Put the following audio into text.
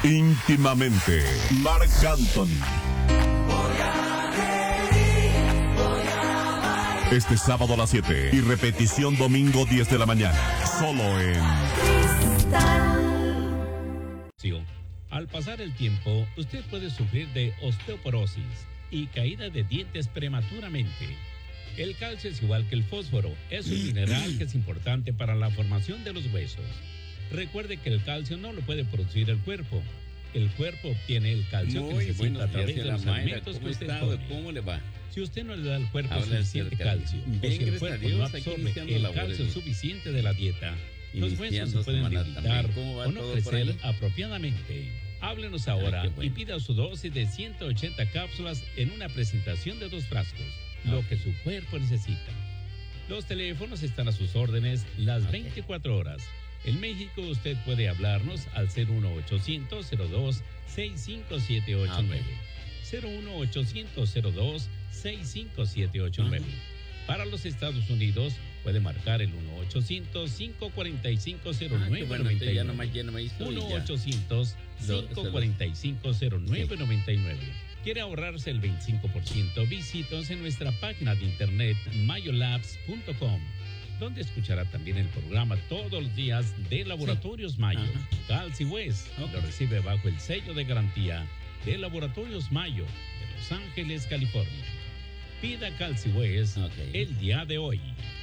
Íntimamente, Marc Anthony. Este sábado a las 7 y repetición domingo 10 de la mañana. Solo en Al pasar el tiempo, usted puede sufrir de osteoporosis y caída de dientes prematuramente. El calcio es igual que el fósforo, es un mineral que es importante para la formación de los huesos. Recuerde que el calcio no lo puede producir el cuerpo. El cuerpo obtiene el calcio que necesita a través de los alimentos que usted come. ¿Cómo le va? Si usted no le da al cuerpo suficiente calcio, o si el cuerpo no absorbe el calcio suficiente de la dieta, los huesos se pueden debilitar o no crecer apropiadamente. Háblenos ahora y pida su dosis de 180 cápsulas en una presentación de 2 frascos, lo que su cuerpo necesita. Los teléfonos están a sus órdenes las 24 horas. En México usted puede hablarnos al 01800-02-65789. 01800-02-65789. Para los Estados Unidos puede marcar el 1-800-545-0999. 1-800-545-0999. ¿Quiere ahorrarse el 25%? Visítenos en nuestra página de internet mayolabs.com, donde escuchará también el programa todos los días de Laboratorios Mayo. CalciWest lo recibe bajo el sello de garantía de Laboratorios Mayo de Los Ángeles, California. Pida CalciWest el día de hoy.